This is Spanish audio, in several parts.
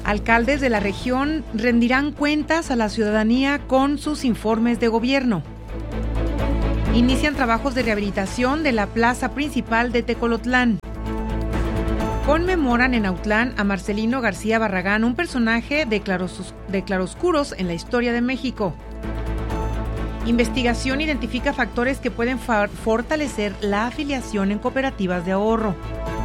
Alcaldes de la región rendirán cuentas a la ciudadanía con sus informes de gobierno. Inician trabajos de rehabilitación de la plaza principal de Tecolotlán. Conmemoran en Autlán a Marcelino García Barragán, un personaje de claroscuros en la historia de México. Investigación identifica factores que pueden fortalecer la afiliación en cooperativas de ahorro.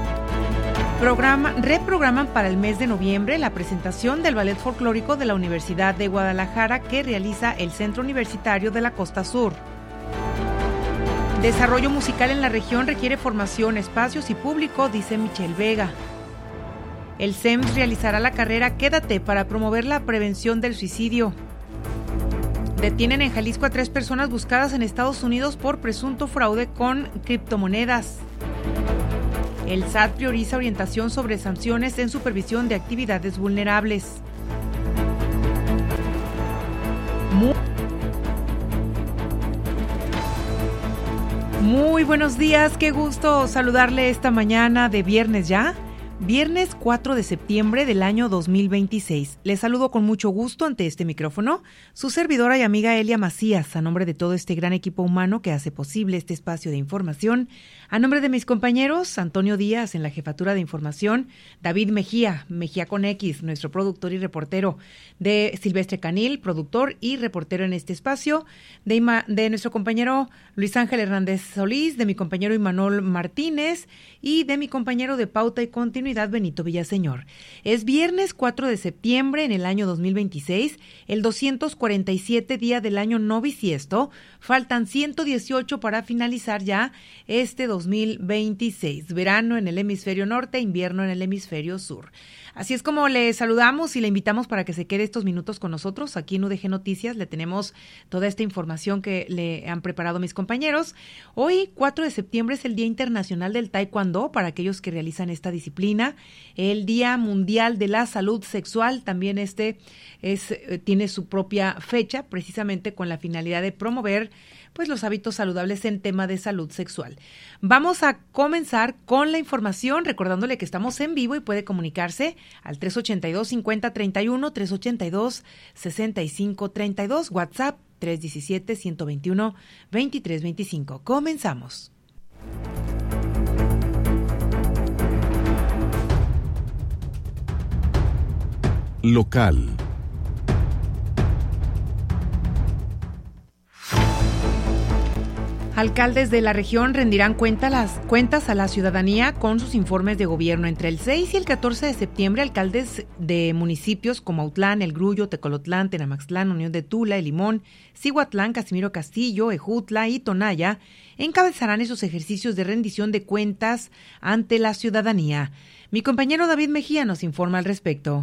Reprograman para el mes de noviembre la presentación del ballet folclórico de la Universidad de Guadalajara que realiza el Centro Universitario de la Costa Sur. Desarrollo musical en la región requiere formación, espacios y público, dice Michelle Vega. El CEMS realizará la carrera Quédate para promover la prevención del suicidio. Detienen en Jalisco a 3 personas buscadas en Estados Unidos por presunto fraude con criptomonedas. El SAT prioriza orientación sobre sanciones en supervisión de actividades vulnerables. Muy buenos días, qué gusto saludarle esta mañana de viernes ya. Viernes 4 de septiembre del año 2026. Les saludo con mucho gusto ante este micrófono, su servidora y amiga Elia Macías, a nombre de todo este gran equipo humano que hace posible este espacio de información, a nombre de mis compañeros, Antonio Díaz en la jefatura de información, David Mejía con X, nuestro productor y reportero, de Silvestre Canil, productor y reportero en este espacio, de nuestro compañero Luis Ángel Hernández Solís, de mi compañero Imanol Martínez y de mi compañero de Pauta y Continuidad, Benito Villaseñor. Es viernes 4 de septiembre en el año 2026, el 247 día del año no bisiesto. Faltan 118 para finalizar ya este 2026. Verano en el hemisferio norte, invierno en el hemisferio sur. Así es como le saludamos y le invitamos para que se quede estos minutos con nosotros. Aquí en UDG Noticias le tenemos toda esta información que le han preparado mis compañeros. Hoy, 4 de septiembre, es el Día Internacional del Taekwondo para aquellos que realizan esta disciplina. El Día Mundial de la Salud Sexual también tiene su propia fecha, precisamente con la finalidad de promover los hábitos saludables en tema de salud sexual. Vamos a comenzar con la información, recordándole que estamos en vivo y puede comunicarse al 382-5031, 382-6532, WhatsApp 317-121-2325. Comenzamos. Local. Alcaldes de la región rendirán cuentas a la ciudadanía con sus informes de gobierno. Entre el 6 y el 14 de septiembre, alcaldes de municipios como Autlán, El Grullo, Tecolotlán, Tenamaxtlán, Unión de Tula, El Limón, Cihuatlán, Casimiro Castillo, Ejutla y Tonaya encabezarán esos ejercicios de rendición de cuentas ante la ciudadanía. Mi compañero David Mejía nos informa al respecto.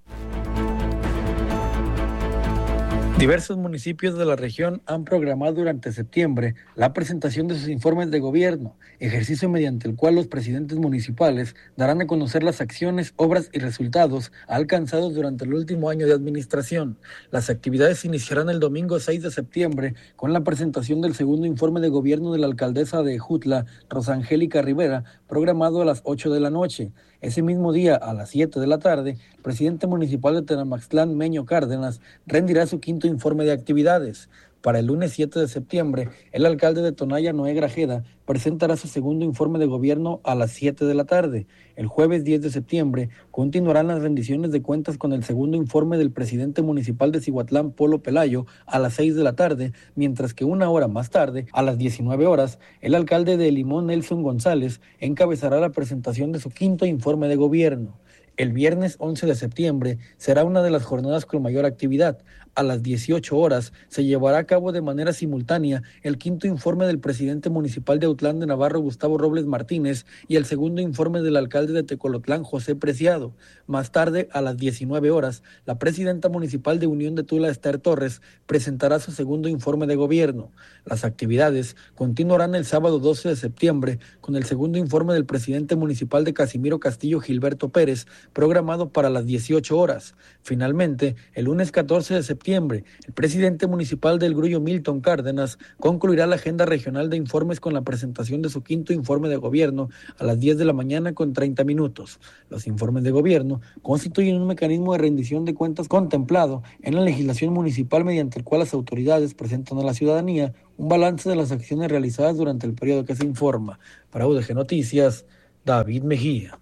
Diversos municipios de la región han programado durante septiembre la presentación de sus informes de gobierno, ejercicio mediante el cual los presidentes municipales darán a conocer las acciones, obras y resultados alcanzados durante el último año de administración. Las actividades iniciarán el domingo 6 de septiembre con la presentación del segundo informe de gobierno de la alcaldesa de Ejutla, Rosangélica Rivera, programado a las 8 de la noche. Ese mismo día, a las 7 de la tarde, el presidente municipal de Tenamaxtlán, Meño Cárdenas, rendirá su quinto informe de actividades. Para el lunes 7 de septiembre, el alcalde de Tonaya, Noé Grajeda, presentará su segundo informe de gobierno a las 7 de la tarde. El jueves 10 de septiembre continuarán las rendiciones de cuentas con el segundo informe del presidente municipal de Cihuatlán, Polo Pelayo, a las 6 de la tarde, mientras que una hora más tarde, a las 19 horas, el alcalde de El Limón, Nelson González, encabezará la presentación de su quinto informe de gobierno. El viernes 11 de septiembre será una de las jornadas con mayor actividad. A las 18 horas se llevará a cabo de manera simultánea el quinto informe del presidente municipal de Autlán de Navarro, Gustavo Robles Martínez, y el segundo informe del alcalde de Tecolotlán, José Preciado. Más tarde, a las 19 horas, la presidenta municipal de Unión de Tula, Esther Torres, presentará su segundo informe de gobierno. Las actividades continuarán el sábado 12 de septiembre con el segundo informe del presidente municipal de Casimiro Castillo, Gilberto Pérez, programado para las 18 horas. Finalmente, el lunes 14 de septiembre septiembre, el presidente municipal del Grullo, Milton Cárdenas, concluirá la agenda regional de informes con la presentación de su quinto informe de gobierno a las 10 de la mañana con 30 minutos. Los informes de gobierno constituyen un mecanismo de rendición de cuentas contemplado en la legislación municipal mediante el cual las autoridades presentan a la ciudadanía un balance de las acciones realizadas durante el periodo que se informa. Para UDG Noticias, David Mejía.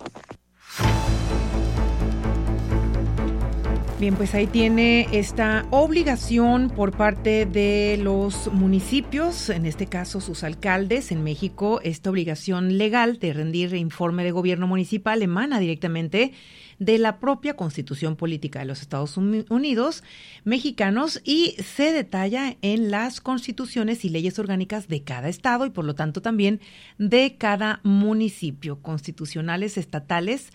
Bien, pues ahí tiene esta obligación por parte de los municipios, en este caso sus alcaldes en México. Esta obligación legal de rendir informe de gobierno municipal emana directamente de la propia Constitución Política de los Estados Unidos mexicanos y se detalla en las constituciones y leyes orgánicas de cada estado y por lo tanto también de cada municipio, constitucionales, estatales.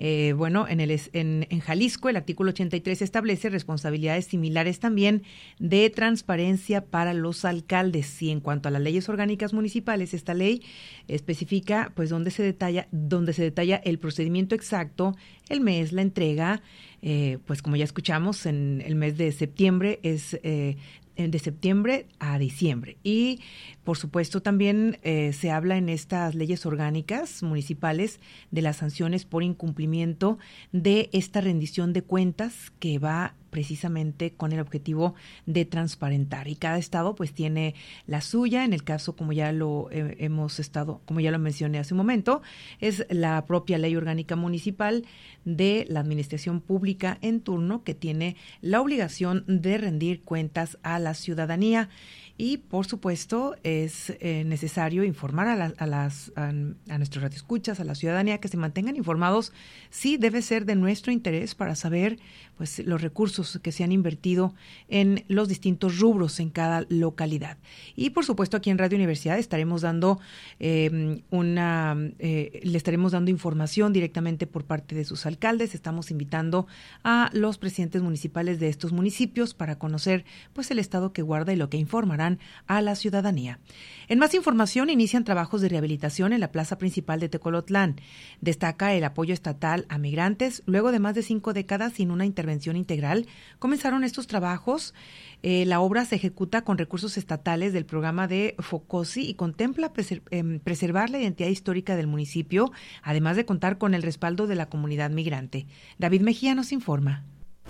En Jalisco el artículo 83 establece responsabilidades similares también de transparencia para los alcaldes. Y en cuanto a las leyes orgánicas municipales, esta ley especifica pues donde se detalla el procedimiento exacto, el mes, la entrega, pues como ya escuchamos, en el mes de septiembre es de septiembre a diciembre. Y por supuesto también se habla en estas leyes orgánicas municipales de las sanciones por incumplimiento de esta rendición de cuentas que va precisamente con el objetivo de transparentar. Y cada estado pues tiene la suya. En el caso, como ya lo mencioné hace un momento, es la propia ley orgánica municipal de la administración pública en turno que tiene la obligación de rendir cuentas a la ciudadanía. Y, por supuesto, es necesario informar a nuestros radioescuchas, a la ciudadanía, que se mantengan informados. Sí, debe ser de nuestro interés para saber pues los recursos que se han invertido en los distintos rubros en cada localidad. Y, por supuesto, aquí en Radio Universidad estaremos dando le estaremos dando información directamente por parte de sus alcaldes. Estamos invitando a los presidentes municipales de estos municipios para conocer pues el estado que guarda y lo que informarán a la ciudadanía. En más información, inician trabajos de rehabilitación en la plaza principal de Tecolotlán. Destaca el apoyo estatal a migrantes. Luego de más de 5 décadas sin una intervención integral, comenzaron estos trabajos. La obra se ejecuta con recursos estatales del programa de FOCOSI y contempla preservar la identidad histórica del municipio, además de contar con el respaldo de la comunidad migrante. David Mejía nos informa.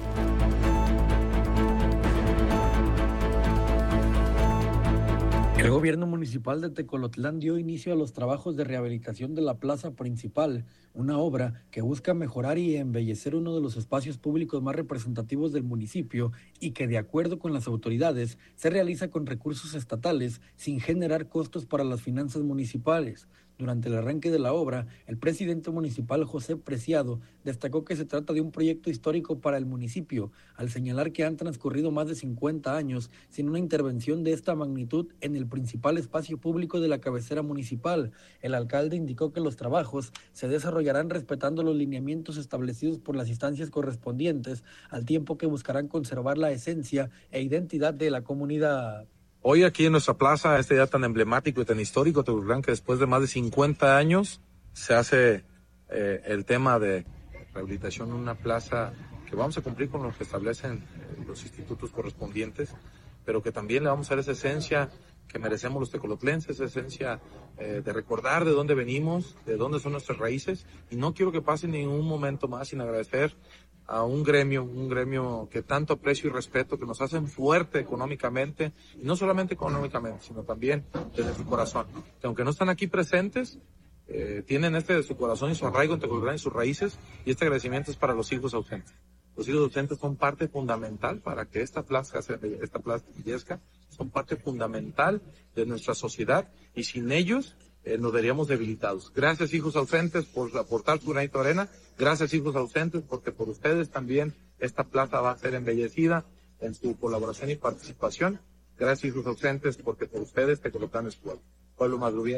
El gobierno municipal de Tecolotlán dio inicio a los trabajos de rehabilitación de la plaza principal, una obra que busca mejorar y embellecer uno de los espacios públicos más representativos del municipio y que, de acuerdo con las autoridades, se realiza con recursos estatales sin generar costos para las finanzas municipales. Durante el arranque de la obra, el presidente municipal José Preciado destacó que se trata de un proyecto histórico para el municipio, al señalar que han transcurrido más de 50 años sin una intervención de esta magnitud en el principal espacio público de la cabecera municipal. El alcalde indicó que los trabajos se desarrollarán respetando los lineamientos establecidos por las instancias correspondientes, al tiempo que buscarán conservar la esencia e identidad de la comunidad. Hoy aquí en nuestra plaza, este día tan emblemático y tan histórico, Tecolotlán, que después de más de 50 años se hace el tema de rehabilitación en una plaza que vamos a cumplir con lo que establecen los institutos correspondientes, pero que también le vamos a dar esa esencia que merecemos los tecolotlenses, esa esencia de recordar de dónde venimos, de dónde son nuestras raíces, y no quiero que pase ningún momento más sin agradecer a un gremio que tanto aprecio y respeto, que nos hacen fuerte económicamente, y no solamente económicamente, sino también desde su corazón, que aunque no están aquí presentes, tienen de su corazón y su arraigo en Tecolotlán y sus raíces, y este agradecimiento es para los hijos ausentes. Los hijos ausentes son parte fundamental para que esta plaza embellezca, son parte fundamental de nuestra sociedad, y sin ellos nos veríamos debilitados. Gracias, hijos ausentes, por aportar su granito de arena. Gracias, hijos ausentes, porque por ustedes también esta plaza va a ser embellecida en su colaboración y participación. Gracias, hijos ausentes, porque por ustedes Tecolotlán es pueblo más gobierno,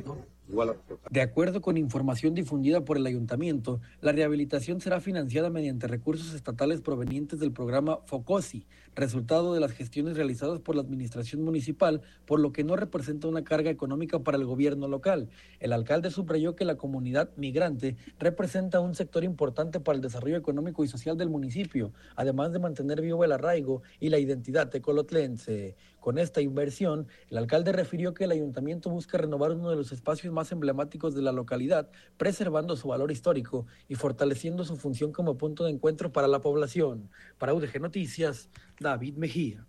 igual a reportar. De acuerdo con información difundida por el ayuntamiento, la rehabilitación será financiada mediante recursos estatales provenientes del programa FOCOSI, resultado de las gestiones realizadas por la administración municipal, por lo que no representa una carga económica para el gobierno local. El alcalde subrayó que la comunidad migrante representa un sector importante para el desarrollo económico y social del municipio, además de mantener vivo el arraigo y la identidad tecolotlense. Con esta inversión, el alcalde refirió que el ayuntamiento busca renovar uno de los espacios más emblemáticos de la localidad, preservando su valor histórico y fortaleciendo su función como punto de encuentro para la población. Para UDG Noticias, David Mejía.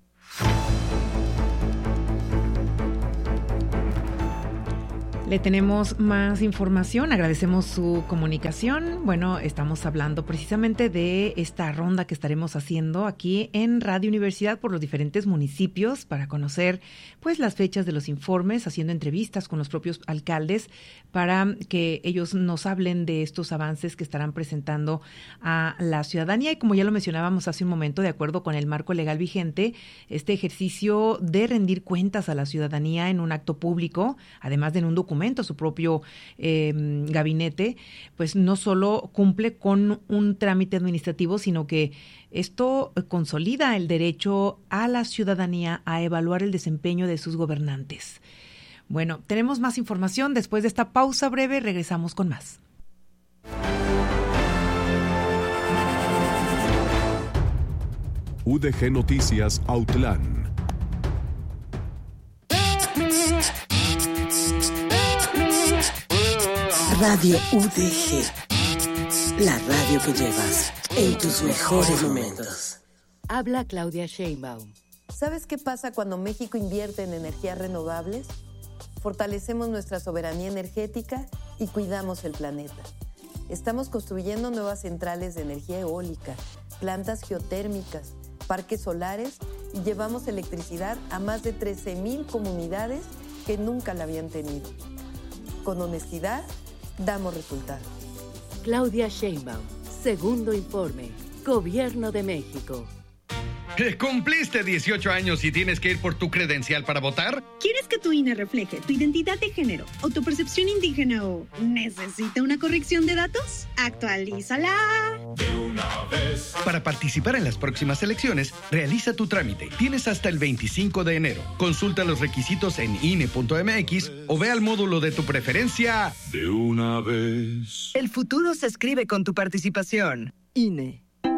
Le tenemos más información, agradecemos su comunicación. Bueno, estamos hablando precisamente de esta ronda que estaremos haciendo aquí en Radio Universidad por los diferentes municipios para conocer pues las fechas de los informes, haciendo entrevistas con los propios alcaldes para que ellos nos hablen de estos avances que estarán presentando a la ciudadanía. Y como ya lo mencionábamos hace un momento, de acuerdo con el marco legal vigente, este ejercicio de rendir cuentas a la ciudadanía en un acto público, además de en un documento, su propio gabinete, pues no solo cumple con un trámite administrativo, sino que esto consolida el derecho a la ciudadanía a evaluar el desempeño de sus gobernantes. Bueno, tenemos más información. Después de esta pausa breve, regresamos con más. UDG Noticias Autlán. Radio UDG, la radio que llevas en tus mejores momentos. Habla Claudia Sheinbaum. ¿Sabes qué pasa cuando México invierte en energías renovables? Fortalecemos nuestra soberanía energética y cuidamos el planeta. Estamos construyendo nuevas centrales de energía eólica, plantas geotérmicas, parques solares y llevamos electricidad a más de 13,000 comunidades que nunca la habían tenido. Con honestidad, damos resultados. Claudia Sheinbaum, segundo informe, Gobierno de México. ¿Cumpliste 18 años y tienes que ir por tu credencial para votar? ¿Quieres que tu INE refleje tu identidad de género o tu percepción indígena o necesita una corrección de datos? ¡Actualízala! De una vez. Para participar en las próximas elecciones, realiza tu trámite. Tienes hasta el 25 de enero. Consulta los requisitos en INE.mx o ve al módulo de tu preferencia. De una vez. El futuro se escribe con tu participación. INE.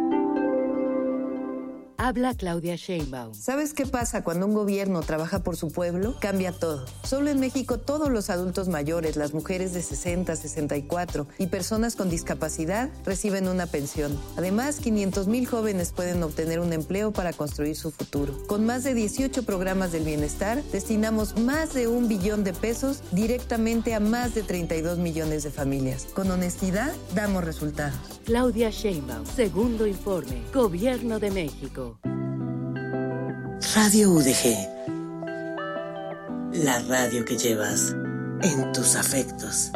Habla Claudia Sheinbaum. ¿Sabes qué pasa cuando un gobierno trabaja por su pueblo? Cambia todo. Solo en México todos los adultos mayores, las mujeres de 60, 64 y personas con discapacidad reciben una pensión. Además, 500,000 jóvenes pueden obtener un empleo para construir su futuro. Con más de 18 programas del bienestar, destinamos más de 1 billón de pesos directamente a más de 32 millones de familias. Con honestidad, damos resultados. Claudia Sheinbaum, segundo informe, Gobierno de México. Radio UDG, la radio que llevas en tus afectos.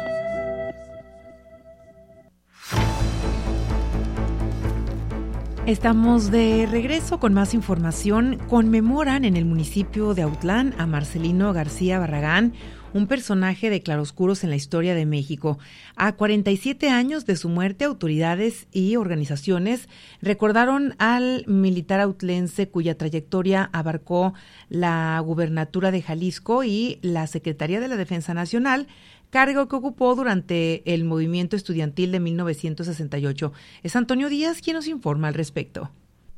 Estamos de regreso con más información. Conmemoran en el municipio de Autlán a Marcelino García Barragán, un personaje de claroscuros en la historia de México. A 47 años de su muerte, autoridades y organizaciones recordaron al militar autlense cuya trayectoria abarcó la gubernatura de Jalisco y la Secretaría de la Defensa Nacional, cargo que ocupó durante el movimiento estudiantil de 1968. Es Antonio Díaz quien nos informa al respecto.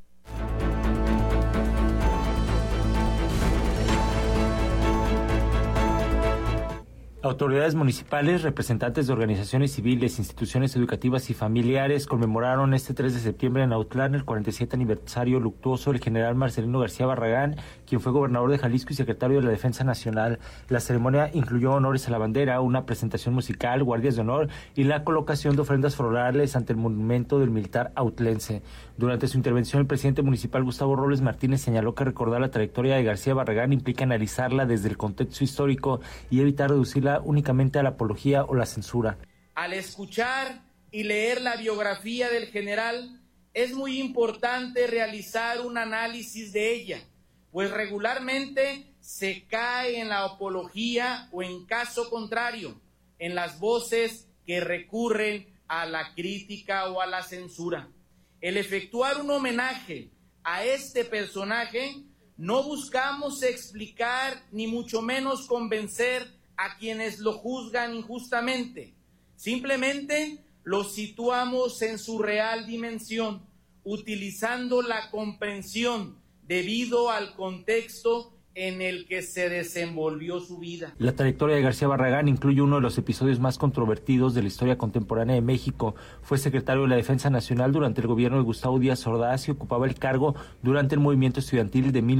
Autoridades municipales, representantes de organizaciones civiles, instituciones educativas y familiares conmemoraron este 3 de septiembre en Autlán el 47 aniversario luctuoso del general Marcelino García Barragán, quien fue gobernador de Jalisco y secretario de la Defensa Nacional. La ceremonia incluyó honores a la bandera, una presentación musical, guardias de honor y la colocación de ofrendas florales ante el monumento del militar autlense. Durante su intervención, el presidente municipal Gustavo Robles Martínez señaló que recordar la trayectoria de García Barragán implica analizarla desde el contexto histórico y evitar reducirla únicamente a la apología o la censura. Al escuchar y leer la biografía del general, es muy importante realizar un análisis de ella, pues regularmente se cae en la apología o, en caso contrario, en las voces que recurren a la crítica o a la censura. El efectuar un homenaje a este personaje, no buscamos explicar ni mucho menos convencer a quienes lo juzgan injustamente. Simplemente lo situamos en su real dimensión, utilizando la comprensión debido al contexto en el que se desenvolvió su vida. La trayectoria de García Barragán incluye uno de los episodios más controvertidos de la historia contemporánea de México. Fue secretario de la Defensa Nacional durante el gobierno de Gustavo Díaz Ordaz y ocupaba el cargo durante el movimiento estudiantil de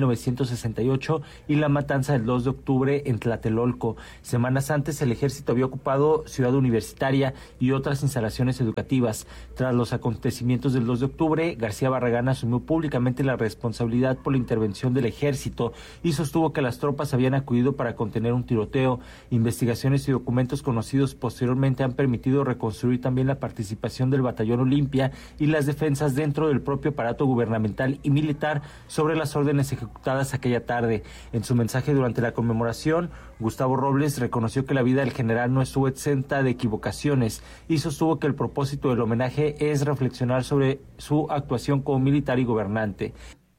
1968 y la matanza del 2 de octubre en Tlatelolco. Semanas antes, el ejército había ocupado Ciudad Universitaria y otras instalaciones educativas. Tras los acontecimientos del 2 de octubre, García Barragán asumió públicamente la responsabilidad por la intervención del ejército y sostuvo que las tropas habían acudido para contener un tiroteo. Investigaciones y documentos conocidos posteriormente han permitido reconstruir también la participación del Batallón Olimpia y las defensas dentro del propio aparato gubernamental y militar sobre las órdenes ejecutadas aquella tarde. En su mensaje durante la conmemoración, Gustavo Robles reconoció que la vida del general no estuvo exenta de equivocaciones y sostuvo que el propósito del homenaje es reflexionar sobre su actuación como militar y gobernante.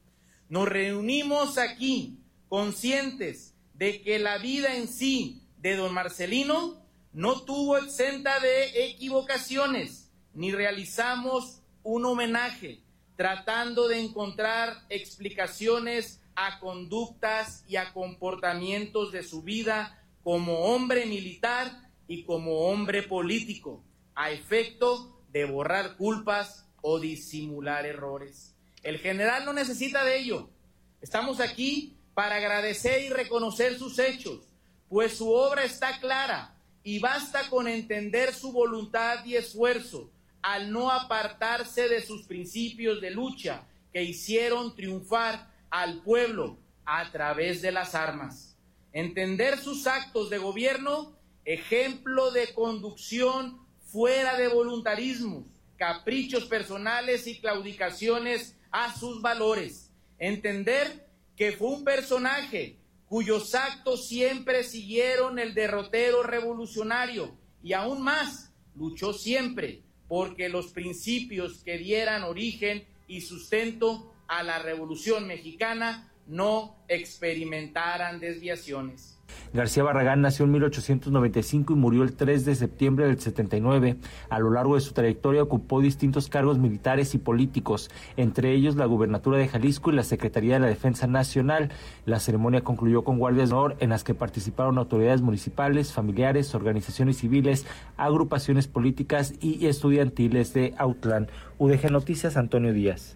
Nos reunimos aquí conscientes de que la vida en sí de don Marcelino no tuvo exenta de equivocaciones, ni realizamos un homenaje tratando de encontrar explicaciones a conductas y a comportamientos de su vida como hombre militar y como hombre político, a efecto de borrar culpas o disimular errores. El general no necesita de ello. Estamos aquí para agradecer y reconocer sus hechos, pues su obra está clara y basta con entender su voluntad y esfuerzo al no apartarse de sus principios de lucha que hicieron triunfar al pueblo a través de las armas. Entender sus actos de gobierno, ejemplo de conducción fuera de voluntarismos, caprichos personales y claudicaciones a sus valores. Entender que fue un personaje cuyos actos siempre siguieron el derrotero revolucionario y aún más, luchó siempre porque los principios que dieran origen y sustento a la Revolución Mexicana no experimentaran desviaciones. García Barragán nació en 1895 y murió el 3 de septiembre del 79. A lo largo de su trayectoria ocupó distintos cargos militares y políticos, entre ellos la gubernatura de Jalisco y la Secretaría de la Defensa Nacional. La ceremonia concluyó con guardias de honor en las que participaron autoridades municipales, familiares, organizaciones civiles, agrupaciones políticas y estudiantiles de Autlán. UDG Noticias, Antonio Díaz.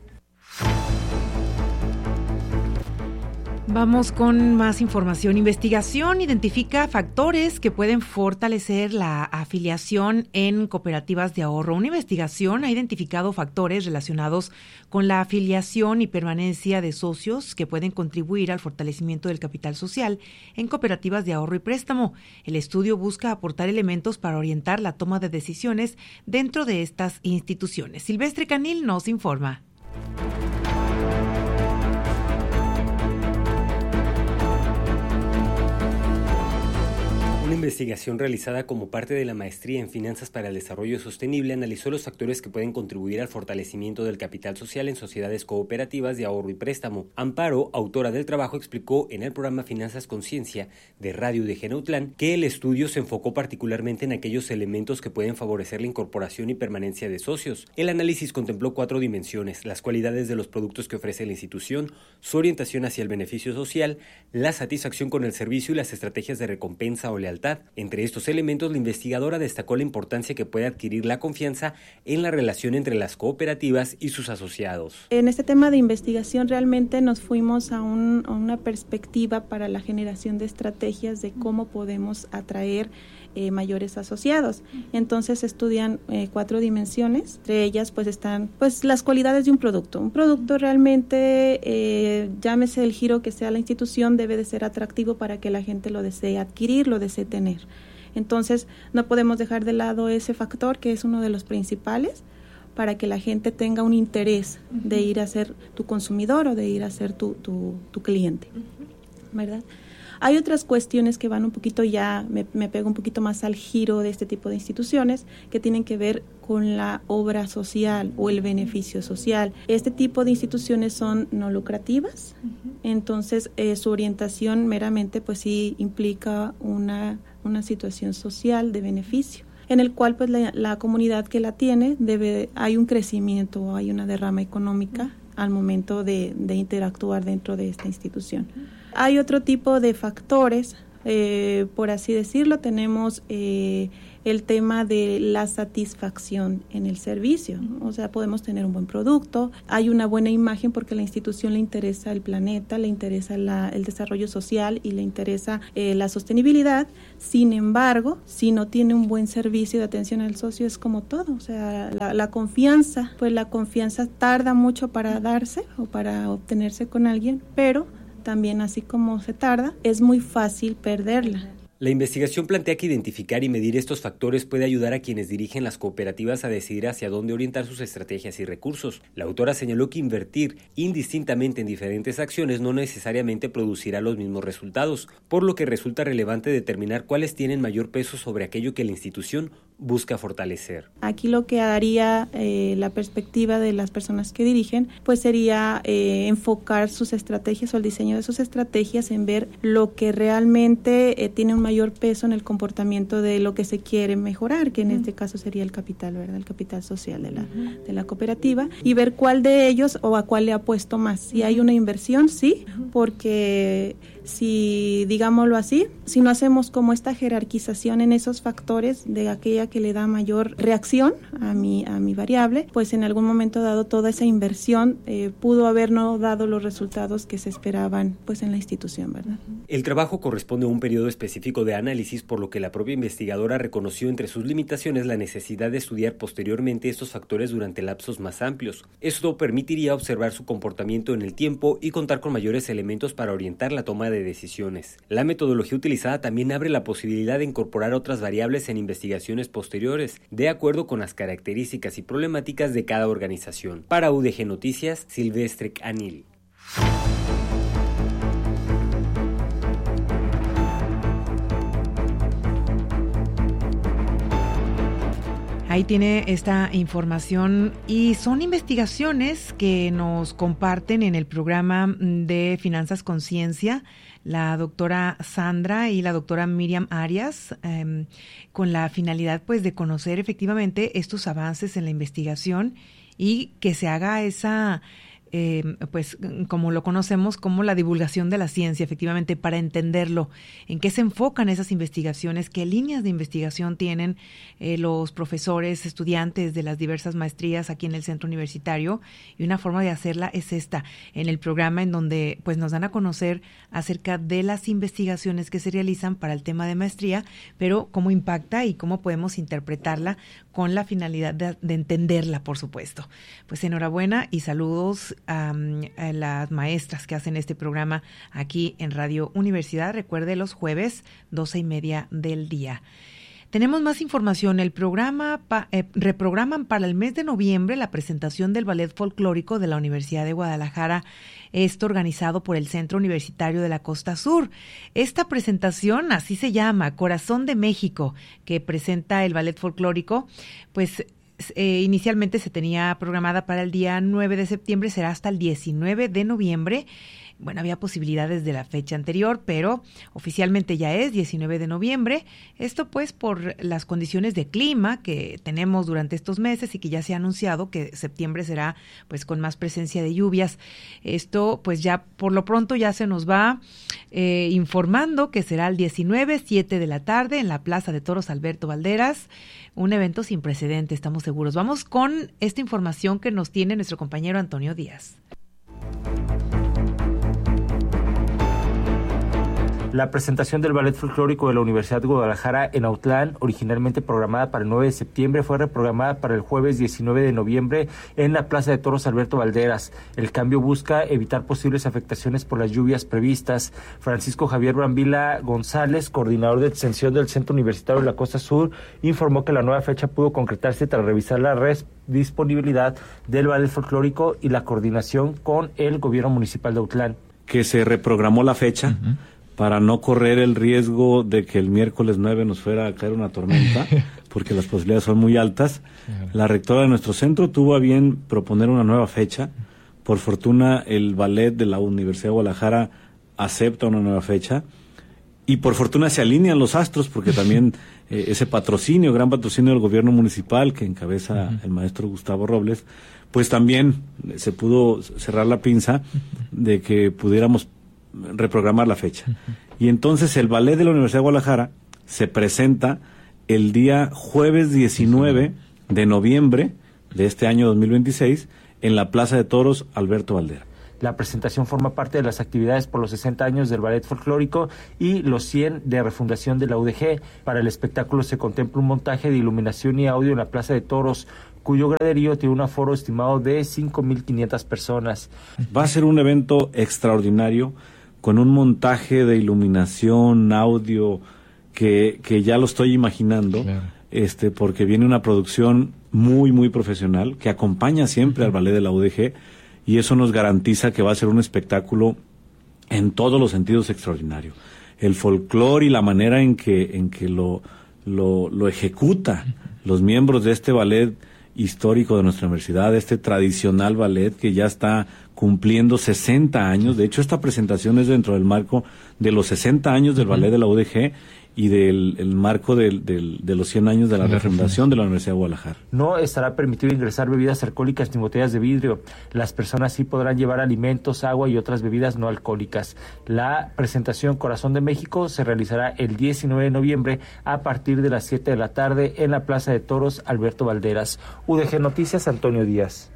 Vamos con más información. Investigación identifica factores que pueden fortalecer la afiliación en cooperativas de ahorro. Una investigación ha identificado factores relacionados con la afiliación y permanencia de socios que pueden contribuir al fortalecimiento del capital social en cooperativas de ahorro y préstamo. El estudio busca aportar elementos para orientar la toma de decisiones dentro de estas instituciones. Silvestre Canil nos informa. Una investigación realizada como parte de la maestría en Finanzas para el Desarrollo Sostenible analizó los factores que pueden contribuir al fortalecimiento del capital social en sociedades cooperativas de ahorro y préstamo. Amparo, autora del trabajo, explicó en el programa Finanzas Conciencia de Radio UDG Autlán que el estudio se enfocó particularmente en aquellos elementos que pueden favorecer la incorporación y permanencia de socios. El análisis contempló 4 dimensiones: las cualidades de los productos que ofrece la institución, su orientación hacia el beneficio social, la satisfacción con el servicio y las estrategias de recompensa o lealtad. Entre estos elementos, la investigadora destacó la importancia que puede adquirir la confianza en la relación entre las cooperativas y sus asociados. En este tema de investigación realmente nos fuimos a una perspectiva para la generación de estrategias de cómo podemos atraer mayores asociados. Entonces estudian 4 dimensiones. Entre ellas pues están las cualidades de un producto. Un producto realmente, llámese el giro que sea la institución, debe de ser atractivo para que la gente lo desee adquirir, lo desee tener. Entonces no podemos dejar de lado ese factor que es uno de los principales para que la gente tenga un interés de ir a ser tu consumidor o de ir a ser tu cliente, ¿verdad? Hay otras cuestiones que van un poquito ya, me pego un poquito más al giro de este tipo de instituciones, que tienen que ver con la obra social o el beneficio social. Este tipo de instituciones son no lucrativas, entonces su orientación meramente pues sí implica una situación social de beneficio, en el cual pues la comunidad que la tiene hay un crecimiento, hay una derrama económica al momento de interactuar dentro de esta institución. Hay otro tipo de factores, por así decirlo, tenemos el tema de la satisfacción en el servicio, o sea, podemos tener un buen producto, hay una buena imagen porque a la institución le interesa el planeta, le interesa el desarrollo social y le interesa la sostenibilidad. Sin embargo, si no tiene un buen servicio de atención al socio, es como todo, o sea, la confianza, pues la confianza tarda mucho para darse o para obtenerse con alguien, pero también así como se tarda, es muy fácil perderla. La investigación plantea que identificar y medir estos factores puede ayudar a quienes dirigen las cooperativas a decidir hacia dónde orientar sus estrategias y recursos. La autora señaló que invertir indistintamente en diferentes acciones no necesariamente producirá los mismos resultados, por lo que resulta relevante determinar cuáles tienen mayor peso sobre aquello que la institución busca fortalecer. Aquí lo que haría la perspectiva de las personas que dirigen, pues sería enfocar sus estrategias o el diseño de sus estrategias en ver lo que realmente tiene un mayor peso en el comportamiento de lo que se quiere mejorar, que en este caso sería el capital, ¿verdad? El capital social de la cooperativa, y ver cuál de ellos o a cuál le apuesto más. Si hay una inversión, sí, porque si, digámoslo así, si no hacemos como esta jerarquización en esos factores de aquella que le da mayor reacción a mi variable, pues en algún momento dado toda esa inversión pudo haber no dado los resultados que se esperaban pues en la institución, ¿verdad? El trabajo corresponde a un periodo específico de análisis, por lo que la propia investigadora reconoció entre sus limitaciones la necesidad de estudiar posteriormente estos factores durante lapsos más amplios. Esto permitiría observar su comportamiento en el tiempo y contar con mayores elementos para orientar la toma de decisiones. La metodología utilizada también abre la posibilidad de incorporar otras variables en investigaciones posteriores, de acuerdo con las características y problemáticas de cada organización. Para UDG Noticias, Silvestre Anil. Ahí tiene esta información y son investigaciones que nos comparten en el programa de Finanzas Conciencia la doctora Sandra y la doctora Miriam Arias, con la finalidad pues de conocer efectivamente estos avances en la investigación y que se haga esa pues como lo conocemos como la divulgación de la ciencia, efectivamente, para entenderlo, en qué se enfocan esas investigaciones, qué líneas de investigación tienen los profesores, estudiantes de las diversas maestrías aquí en el centro universitario, y una forma de hacerla es esta, en el programa en donde pues nos dan a conocer acerca de las investigaciones que se realizan para el tema de maestría, pero cómo impacta y cómo podemos interpretarla con la finalidad de entenderla, por supuesto. Pues enhorabuena y saludos a las maestras que hacen este programa aquí en Radio Universidad. Recuerde, los jueves, 12:30 del día. Tenemos más información. El programa reprograman para el mes de noviembre la presentación del Ballet Folclórico de la Universidad de Guadalajara, esto organizado por el Centro Universitario de la Costa Sur. Esta presentación, así se llama, Corazón de México, que presenta el Ballet Folclórico, pues inicialmente se tenía programada para el día 9 de septiembre, será hasta el 19 de noviembre. Bueno, había posibilidades de la fecha anterior, pero oficialmente ya es 19 de noviembre. Esto pues por las condiciones de clima que tenemos durante estos meses y que ya se ha anunciado que septiembre será pues con más presencia de lluvias. Esto pues ya por lo pronto ya se nos va informando que será el 19, 7 de la tarde en la Plaza de Toros Alberto Valderas. Un evento sin precedente, estamos seguros. Vamos con esta información que nos tiene nuestro compañero Antonio Díaz. La presentación del Ballet Folclórico de la Universidad de Guadalajara en Autlán, originalmente programada para el 9 de septiembre, fue reprogramada para el jueves 19 de noviembre en la Plaza de Toros Alberto Valderas. El cambio busca evitar posibles afectaciones por las lluvias previstas. Francisco Javier Brambila González, coordinador de extensión del Centro Universitario de la Costa Sur, informó que la nueva fecha pudo concretarse tras revisar la disponibilidad del Ballet Folclórico y la coordinación con el gobierno municipal de Autlán. Que se reprogramó la fecha para no correr el riesgo de que el miércoles 9 nos fuera a caer una tormenta, porque las posibilidades son muy altas. La rectora de nuestro centro tuvo a bien proponer una nueva fecha. Por fortuna, el ballet de la Universidad de Guadalajara acepta una nueva fecha. Y por fortuna se alinean los astros, porque también ese patrocinio, gran patrocinio del gobierno municipal que encabeza el maestro Gustavo Robles, pues también se pudo cerrar la pinza de que pudiéramos reprogramar la fecha. Y entonces el ballet de la Universidad de Guadalajara se presenta el día jueves 19 de noviembre de este año 2026 en la Plaza de Toros Alberto Valderas. La presentación forma parte de las actividades por los 60 años del ballet folclórico y los 100 de refundación de la UDG. Para el espectáculo se contempla un montaje de iluminación y audio en la Plaza de Toros, cuyo graderío tiene un aforo estimado de 5,500 personas. Va a ser un evento extraordinario, con un montaje de iluminación, audio, que ya lo estoy imaginando, claro. Porque viene una producción muy, muy profesional, que acompaña siempre al ballet de la UDG, y eso nos garantiza que va a ser un espectáculo en todos los sentidos extraordinario. El folclore y la manera en que lo ejecuta los miembros de este ballet histórico de nuestra universidad, este tradicional ballet que ya está cumpliendo 60 años. De hecho, esta presentación es dentro del marco de los 60 años del ballet de la UDG y del marco de los 100 años de la refundación de la Universidad de Guadalajara. No estará permitido ingresar bebidas alcohólicas ni botellas de vidrio. Las personas sí podrán llevar alimentos, agua y otras bebidas no alcohólicas. La presentación Corazón de México se realizará el 19 de noviembre a partir de las 7 de la tarde en la Plaza de Toros Alberto Valderas. UDG Noticias, Antonio Díaz.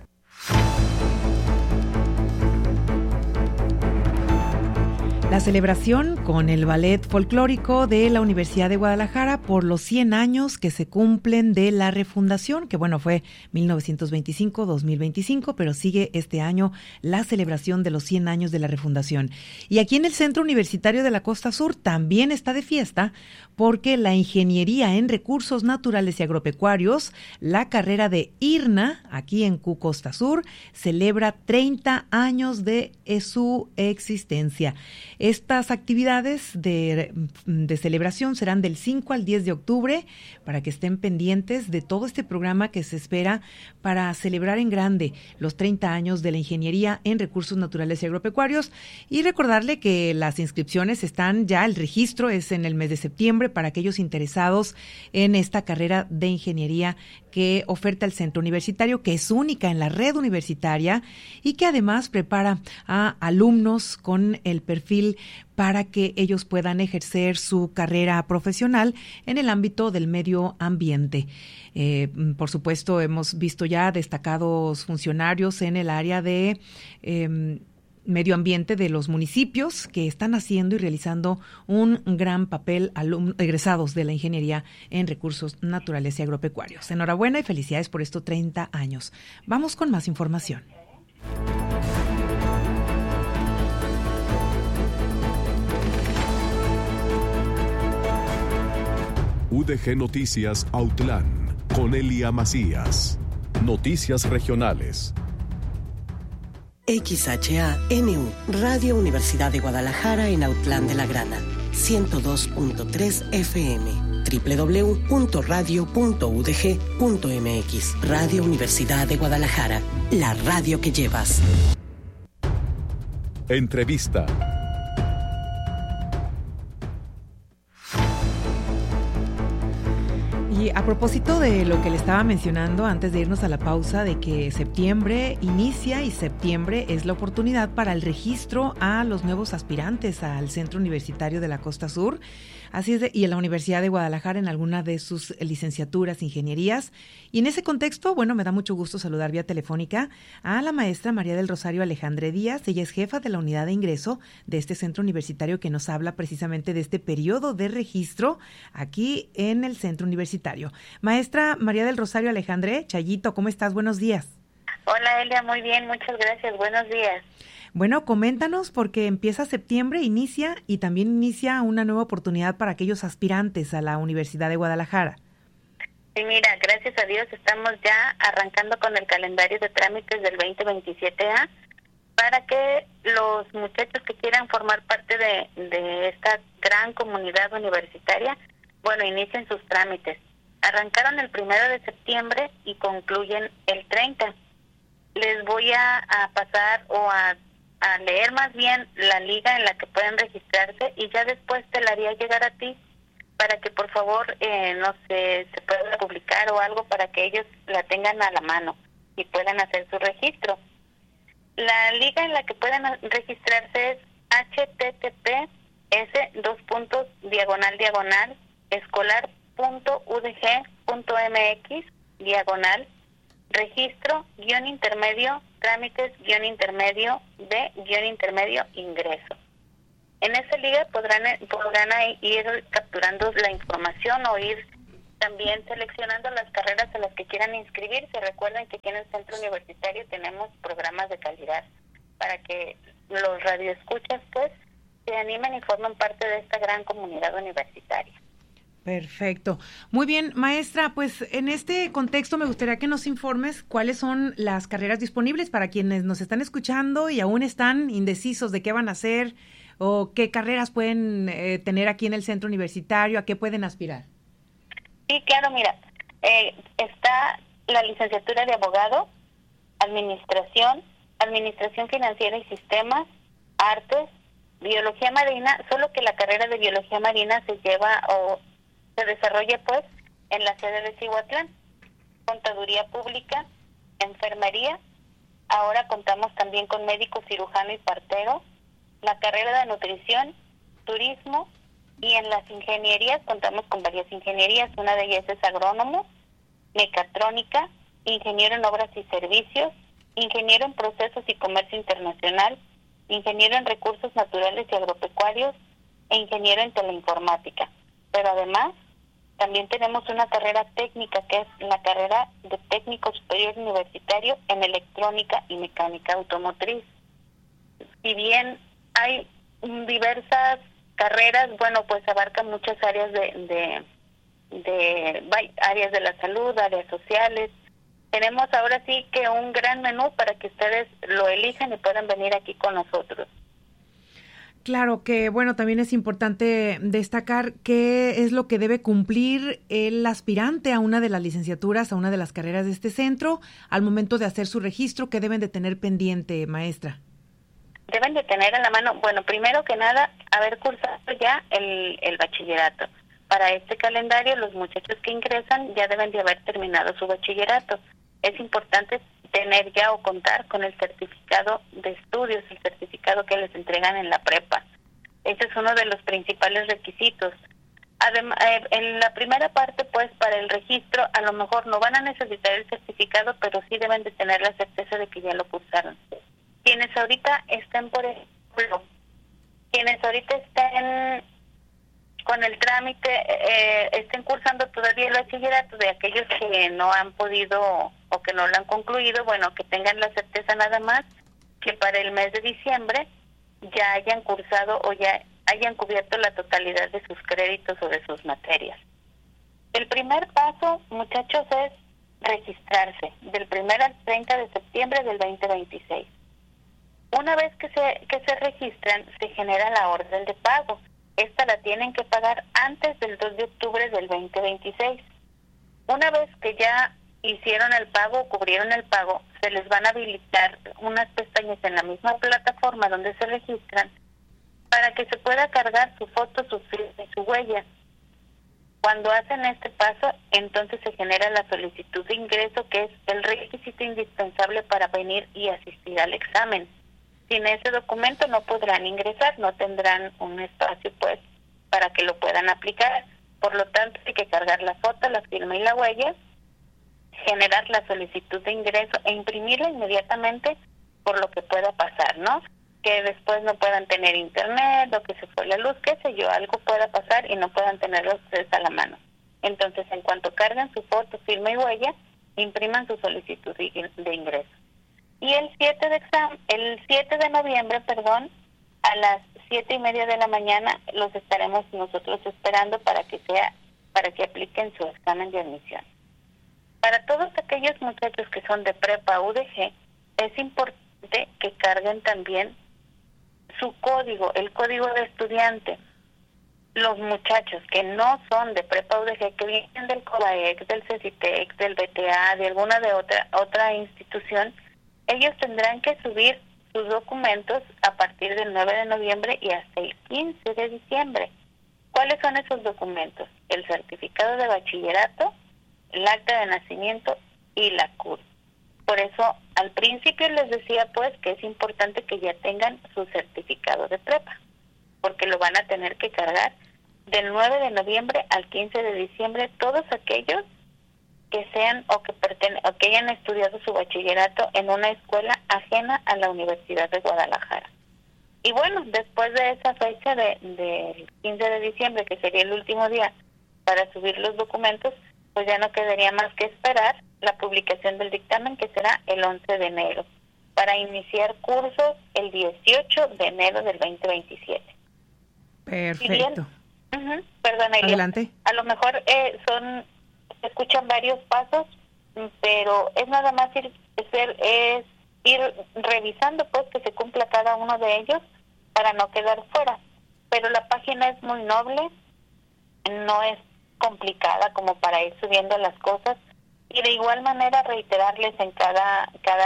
La celebración con el ballet folclórico de la Universidad de Guadalajara por los 100 años que se cumplen de la refundación, que bueno, fue 1925-2025, pero sigue este año la celebración de los 100 años de la refundación. Y aquí en el Centro Universitario de la Costa Sur también está de fiesta, porque la Ingeniería en Recursos Naturales y Agropecuarios, la carrera de IRNA, aquí en Q Costa Sur, celebra 30 años de su existencia. Estas actividades de celebración serán del 5 al 10 de octubre, para que estén pendientes de todo este programa que se espera para celebrar en grande los 30 años de la Ingeniería en Recursos Naturales y Agropecuarios. Y recordarle que las inscripciones están ya, el registro es en el mes de septiembre para aquellos interesados en esta carrera de ingeniería que oferta el Centro Universitario, que es única en la red universitaria y que además prepara a alumnos con el perfil para que ellos puedan ejercer su carrera profesional en el ámbito del medio ambiente. Por supuesto, hemos visto ya destacados funcionarios en el área de medio ambiente de los municipios que están haciendo y realizando un gran papel, egresados de la Ingeniería en Recursos Naturales y Agropecuarios. Enhorabuena y felicidades por estos 30 años. Vamos con más información. UDG Noticias Autlán, con Elia Macías. Noticias regionales. XHANU, Radio Universidad de Guadalajara en Autlán de la Grana, 102.3 FM, www.radio.udg.mx. Radio Universidad de Guadalajara, la radio que llevas. Entrevista. Y a propósito de lo que le estaba mencionando antes de irnos a la pausa, de que septiembre inicia y septiembre es la oportunidad para el registro a los nuevos aspirantes al Centro Universitario de la Costa Sur, así es, y en la Universidad de Guadalajara en alguna de sus licenciaturas, ingenierías. Y en ese contexto, bueno, me da mucho gusto saludar vía telefónica a la maestra María del Rosario Alejandre Díaz. Ella es jefa de la unidad de ingreso de este centro universitario, que nos habla precisamente de este periodo de registro aquí en el centro universitario. Maestra María del Rosario Alejandre, Chayito, ¿cómo estás? Buenos días. Hola Elia, muy bien, muchas gracias, buenos días. Bueno, coméntanos, porque empieza septiembre, inicia una nueva oportunidad para aquellos aspirantes a la Universidad de Guadalajara. Sí, mira, gracias a Dios estamos ya arrancando con el calendario de trámites del 2027A para que los muchachos que quieran formar parte de esta gran comunidad universitaria, bueno, inicien sus trámites. Arrancaron el 1 de septiembre y concluyen el 30. Les voy a pasar o a leer más bien la liga en la que pueden registrarse y ya después te la haría llegar a ti para que por favor, no sé, se pueda publicar o algo para que ellos la tengan a la mano y puedan hacer su registro. La liga en la que pueden registrarse es https://escolar.udg.mx/registro-intermedio trámites-intermedio de-intermedio ingreso. En esa liga podrán ir capturando la información o ir también seleccionando las carreras a las que quieran inscribirse. Recuerden que aquí en el Centro Universitario tenemos programas de calidad para que los radioescuchas pues se animen y formen parte de esta gran comunidad universitaria. Perfecto. Muy bien, maestra, pues en este contexto me gustaría que nos informes cuáles son las carreras disponibles para quienes nos están escuchando y aún están indecisos de qué van a hacer o qué carreras pueden tener aquí en el Centro Universitario, a qué pueden aspirar. Sí, claro, mira, está la licenciatura de abogado, administración financiera y sistemas, artes, biología marina, solo que la carrera de biología marina se lleva o se desarrolla pues en la sede de Cihuatlán, contaduría pública, enfermería, ahora contamos también con médico, cirujano y partero, la carrera de nutrición, turismo, y en las ingenierías contamos con varias ingenierías, una de ellas es agrónomo, mecatrónica, ingeniero en obras y servicios, ingeniero en procesos y comercio internacional, ingeniero en recursos naturales y agropecuarios e ingeniero en teleinformática. Pero además también tenemos una carrera técnica que es la carrera de técnico superior universitario en electrónica y mecánica automotriz. Si bien hay diversas carreras, bueno, pues abarcan muchas áreas de áreas de la salud, áreas sociales. Tenemos ahora sí que un gran menú para que ustedes lo elijan y puedan venir aquí con nosotros. Claro que, bueno, también es importante destacar qué es lo que debe cumplir el aspirante a una de las licenciaturas, a una de las carreras de este centro, al momento de hacer su registro, ¿qué deben de tener pendiente, maestra? Deben de tener a la mano, bueno, primero que nada, haber cursado ya el bachillerato. Para este calendario, los muchachos que ingresan ya deben de haber terminado su bachillerato. Es importante tener ya o contar con el certificado de estudios, el certificado que les entregan en la prepa. Ese es uno de los principales requisitos. Además, en la primera parte, pues, para el registro, a lo mejor no van a necesitar el certificado, pero sí deben de tener la certeza de que ya lo cursaron. Quienes ahorita estén, por ejemplo, con el trámite, estén cursando todavía el bachillerato, de aquellos que no han podido o que no lo han concluido, bueno, que tengan la certeza nada más que para el mes de diciembre ya hayan cursado o ya hayan cubierto la totalidad de sus créditos o de sus materias. El primer paso, muchachos, es registrarse del 1 al 30 de septiembre del 2026. Una vez que se registran, se genera la orden de pago. Esta la tienen que pagar antes del 2 de octubre del 2026. Una vez que ya hicieron el pago o cubrieron el pago, se les van a habilitar unas pestañas en la misma plataforma donde se registran para que se pueda cargar su foto, su firma y su huella. Cuando hacen este paso, entonces se genera la solicitud de ingreso, que es el requisito indispensable para venir y asistir al examen. Sin ese documento no podrán ingresar, no tendrán un espacio pues para que lo puedan aplicar. Por lo tanto, hay que cargar la foto, la firma y la huella, generar la solicitud de ingreso e imprimirla inmediatamente por lo que pueda pasar, ¿no? Que después no puedan tener internet o que se fue la luz, qué sé yo, algo pueda pasar y no puedan tenerlo ustedes a la mano. Entonces, en cuanto carguen su foto, firma y huella, impriman su solicitud de ingreso. Y el 7 de noviembre, a las 7:30 de la mañana los estaremos nosotros esperando para que apliquen su examen de admisión. Para todos aquellos muchachos que son de prepa UDG, es que carguen también su código, el código de estudiante. Los muchachos que no son de Prepa UDG, que vienen del COBAEX, del CECITEX, del BTA, de alguna de otra institución, ellos tendrán que subir sus documentos a partir del 9 de noviembre y hasta el 15 de diciembre. ¿Cuáles son esos documentos? El certificado de bachillerato, el acta de nacimiento y la CUR. Por eso, al principio les decía pues que es importante que ya tengan su certificado de prepa, porque lo van a tener que cargar del 9 de noviembre al 15 de diciembre todos aquellos que sean o que hayan estudiado su bachillerato en una escuela ajena a la Universidad de Guadalajara. Y bueno, después de esa fecha del 15 de diciembre, que sería el último día para subir los documentos, pues ya no quedaría más que esperar la publicación del dictamen, que será el 11 de enero, para iniciar cursos el 18 de enero del 2027. Perfecto. Perdón, adelante. A lo mejor se escuchan varios pasos, pero es nada más ir revisando pues que se cumpla cada uno de ellos para no quedar fuera. Pero la página es muy noble, no es complicada como para ir subiendo las cosas, y de igual manera reiterarles en cada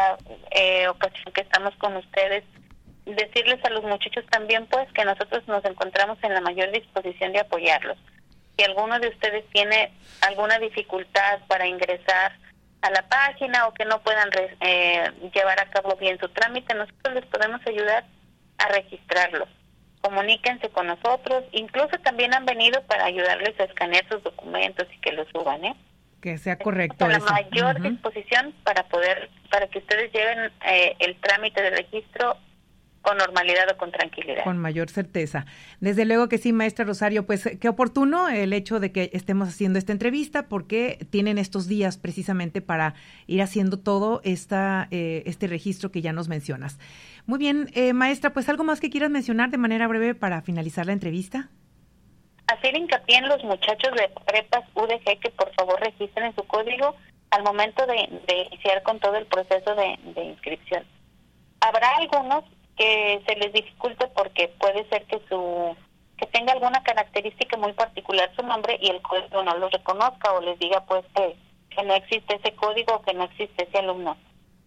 ocasión que estamos con ustedes, decirles a los muchachos también pues que nosotros nos encontramos en la mayor disposición de apoyarlos. Si alguno de ustedes tiene alguna dificultad para ingresar a la página o que no puedan llevar a cabo bien su trámite, nosotros les podemos ayudar a registrarlos. Comuníquense con nosotros, incluso también han venido para ayudarles a escanear sus documentos y que los suban, que sea correcto. A la mayor disposición para que ustedes lleven el trámite de registro con normalidad o con tranquilidad. Con mayor certeza. Desde luego que sí, maestra Rosario, pues qué oportuno el hecho de que estemos haciendo esta entrevista, porque tienen estos días precisamente para ir haciendo todo este registro que ya nos mencionas. Muy bien, maestra, pues algo más que quieras mencionar de manera breve para finalizar la entrevista. Hacer hincapié en los muchachos de prepas UDG que por favor registren su código al momento de iniciar con todo el proceso de inscripción. Habrá algunos que se les dificulte porque puede ser que tenga alguna característica muy particular su nombre y el código no lo reconozca o les diga pues que no existe ese código o que no existe ese alumno.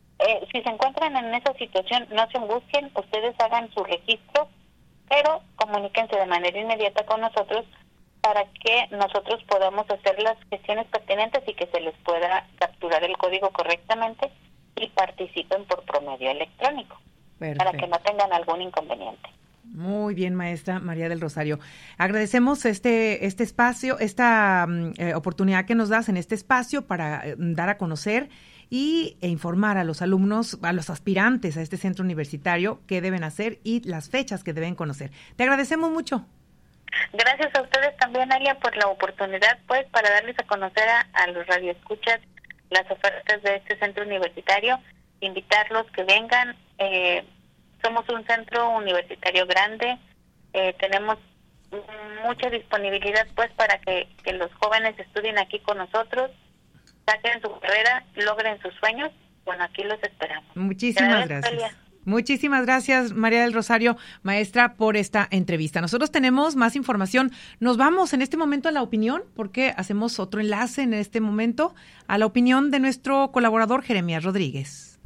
Si se encuentran en esa situación, no se angustien, ustedes hagan su registro, pero comuníquense de manera inmediata con nosotros para que nosotros podamos hacer las gestiones pertinentes y que se les pueda capturar el código correctamente y participen por promedio electrónico. Perfecto. Para que no tengan algún inconveniente. Muy bien, maestra María del Rosario. Agradecemos este espacio, esta oportunidad que nos das en este espacio para dar a conocer e informar a los alumnos, a los aspirantes a este centro universitario qué deben hacer y las fechas que deben conocer. Te agradecemos mucho. Gracias a ustedes también, Alia, por la oportunidad, pues, para darles a conocer a los radioescuchas las ofertas de este centro universitario, invitarlos que vengan. Somos un centro universitario grande, tenemos mucha disponibilidad pues para que los jóvenes estudien aquí con nosotros, saquen su carrera, logren sus sueños. Bueno, aquí los esperamos. Muchísimas gracias. Muchísimas gracias, María del Rosario, maestra, por esta entrevista. Nosotros tenemos más información. Nos vamos en este momento a la opinión, porque hacemos otro enlace en este momento a la opinión de nuestro colaborador Jeremías Rodríguez.